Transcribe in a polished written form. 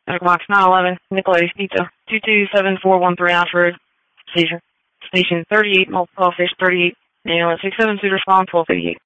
Box 911, Nicolaides Pizza, 227413 Osh Road, Seizure. Station 38, multiple fish 38, ambulance 672 respond 1288.